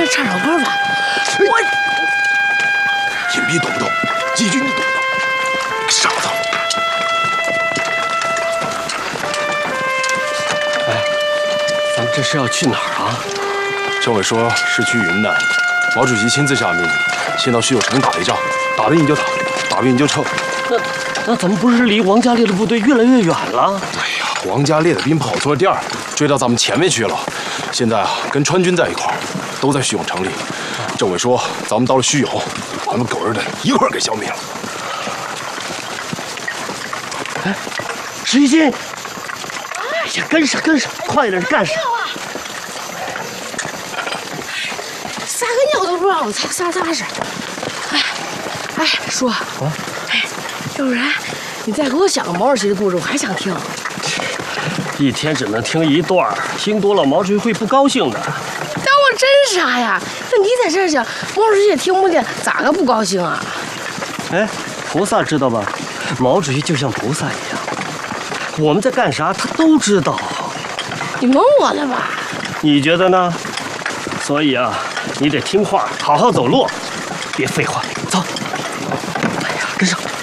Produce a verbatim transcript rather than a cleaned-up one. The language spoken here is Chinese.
唱首歌吧。我隐蔽懂不懂？季军你懂不懂？傻子！ 哎，咱们这是要去哪儿啊？ 政委说是去云南，毛主席亲自下命令，先到徐有城打一仗，打不赢就打，打不赢就撤。 那那咱们不是离王家烈的部队越来越远了？ 对呀，王家烈的兵跑错地儿，追到咱们前面去了。现在啊，跟川军在一块儿，都在徐永城里。政委说，咱们到了徐永，咱们狗日的一块儿给消灭了。 哎，石一金，哎呀，跟上跟上，快点干上！ 撒个尿都不让我撒撒踏实。哎哎，叔，啊，哎，要不然你再给我讲个毛主席的故事，我还想听。 一天只能听一段，听多了毛主席会不高兴的。 但我真傻呀！那你在这儿讲，毛主席也听不见，咋个不高兴啊？ 哎，菩萨知道吧？毛主席就像菩萨一样，我们在干啥他都知道。 你蒙我呢吧？ 你觉得呢？所以啊，你得听话，好好走路，别废话。走。哎呀，跟上。